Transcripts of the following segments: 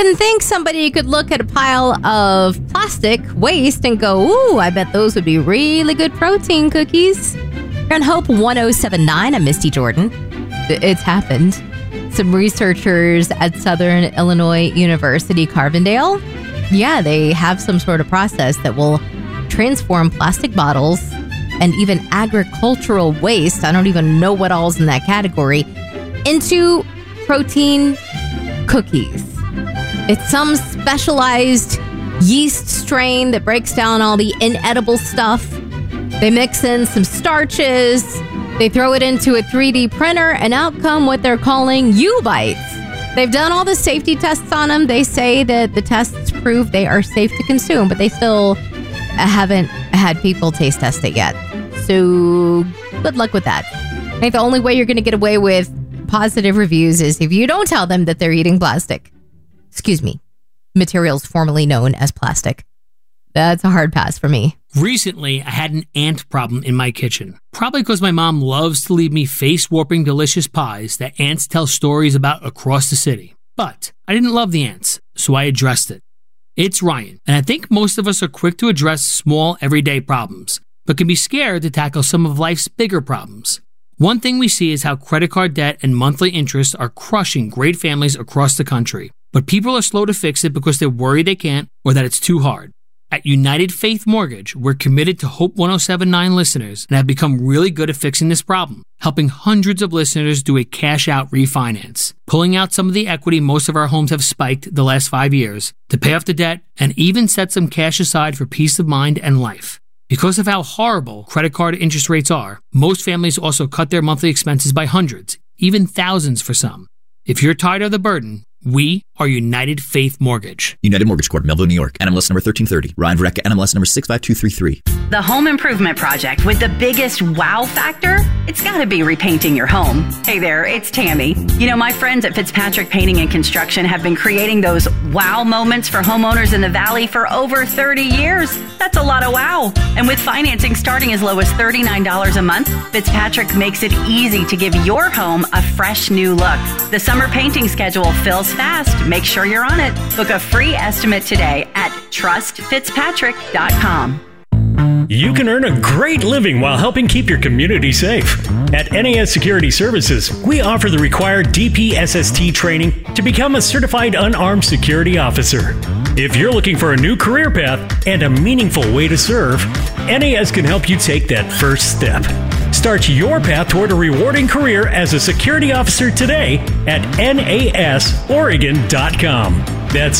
wouldn't think somebody could look at a pile of plastic waste and go, ooh, I bet those would be really good protein cookies. You're on Hope 1079. I'm Misty Jordan. It's happened. Some researchers at Southern Illinois University, Carbondale, they have some sort of process that will transform plastic bottles and even agricultural waste, I don't even know what all's in that category, into protein cookies. It's some specialized yeast strain that breaks down all the inedible stuff. They mix in some starches. They throw it into a 3D printer, and out come what they're calling U-Bites. They've done all the safety tests on them. They say that the tests prove they are safe to consume, but they still haven't had people taste test it yet. So good luck with that. I think the only way you're going to get away with positive reviews is if you don't tell them that they're eating plastic. Excuse me. Materials formerly known as plastic. That's a hard pass for me. Recently, I had an ant problem in my kitchen. Probably because my mom loves to leave me face-warping delicious pies that ants tell stories about across the city. But I didn't love the ants, so I addressed it. It's Ryan, and I think most of us are quick to address small, everyday problems, but can be scared to tackle some of life's bigger problems. One thing we see is how credit card debt and monthly interest are crushing great families across the country. But people are slow to fix it because they're worried they can't or that it's too hard. At United Faith Mortgage, we're committed to Hope 1079 listeners and have become really good at fixing this problem, helping hundreds of listeners do a cash-out refinance, pulling out some of the equity most of our homes have spiked the last 5 years to pay off the debt and even set some cash aside for peace of mind and life. Because of how horrible credit card interest rates are, most families also cut their monthly expenses by hundreds, even thousands for some. If you're tired of the burden, we are United Faith Mortgage. United Mortgage Corp, Melville, New York. NMLS number 1330. Ryan Verrecka, NMLS number 65233. The home improvement project with the biggest wow factor? It's got to be repainting your home. Hey there, it's Tammy. You know, my friends at Fitzpatrick Painting and Construction have been creating those wow moments for homeowners in the Valley for over 30 years. That's a lot of wow. And with financing starting as low as $39 a month, Fitzpatrick makes it easy to give your home a fresh new look. The summer painting schedule fills fast. Make sure you're on it. Book a free estimate today at trustfitzpatrick.com. You can earn a great living while helping keep your community safe. At NAS Security Services, we offer the required DPSST training to become a certified unarmed security officer. If you're looking for a new career path and a meaningful way to serve, NAS can help you take that first step. Start your path toward a rewarding career as a security officer today at nasoregon.com. That's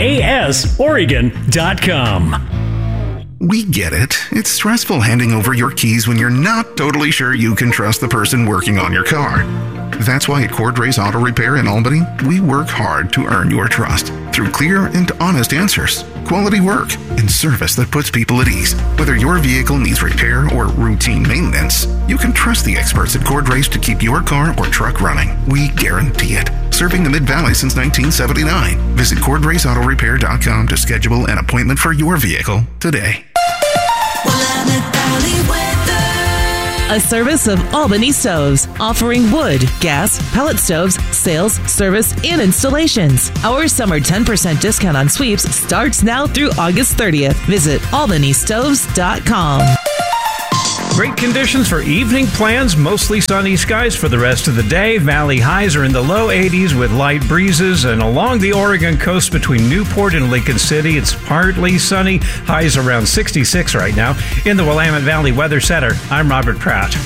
nasoregon.com. We get it. It's stressful handing over your keys when you're not totally sure you can trust the person working on your car. That's why at Cordray's Auto Repair in Albany, we work hard to earn your trust through clear and honest answers, quality work, and service that puts people at ease. Whether your vehicle needs repair or routine maintenance, you can trust the experts at Cordray's to keep your car or truck running. We guarantee it. Serving the Mid-Valley since 1979. Visit CordraysAutoRepair.com to schedule an appointment for your vehicle today. A service of Albany Stoves, offering wood, gas, pellet stoves, sales, service, and installations. Our summer 10% discount on sweeps starts now through August 30th. Visit albanystoves.com. Great conditions for evening plans. Mostly sunny skies for the rest of the day. Valley highs are in the low 80s with light breezes. And along the Oregon coast between Newport and Lincoln City, it's partly sunny. Highs around 66 right now. In the Willamette Valley Weather Center, I'm Robert Pratt.